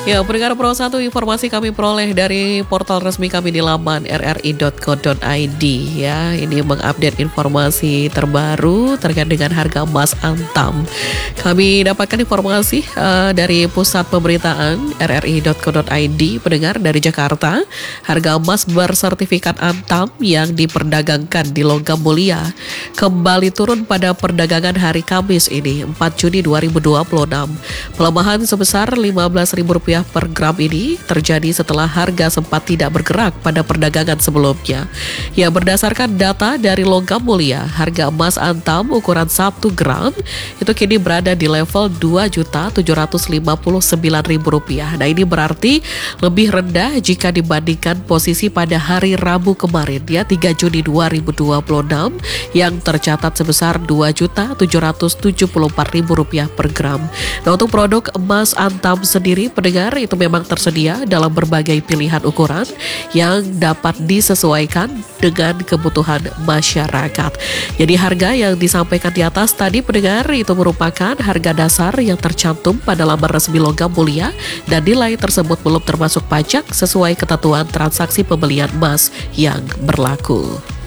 Ya, pendengar Pro 1, informasi kami peroleh dari portal resmi kami di laman rri.co.id ya. Ini mengupdate informasi terbaru terkait dengan harga emas Antam. Kami dapatkan informasi dari pusat pemberitaan rri.co.id, pendengar dari Jakarta. Harga emas bersertifikat Antam yang diperdagangkan di Logam Mulia kembali turun pada perdagangan hari Kamis ini, 4 Juni 2026. Pelemahan sebesar Rp15.000 per gram ini terjadi setelah harga sempat tidak bergerak pada perdagangan sebelumnya. Ya, berdasarkan data dari Logam Mulia, harga emas Antam ukuran 1 gram itu kini berada di level Rp2.759.000. Nah, ini berarti lebih rendah jika dibandingkan posisi pada hari Rabu kemarin ya, 3 Juni 2026 yang tercatat sebesar Rp2.774.000 per gram. Nah, untuk produk emas Antam sendiri, pendengar, itu memang tersedia dalam berbagai pilihan ukuran yang dapat disesuaikan dengan kebutuhan masyarakat. Jadi harga yang disampaikan di atas tadi, pendengar, itu merupakan harga dasar yang tercantum pada laman resmi Logam Mulia dan nilai tersebut belum termasuk pajak sesuai ketentuan transaksi pembelian emas yang berlaku.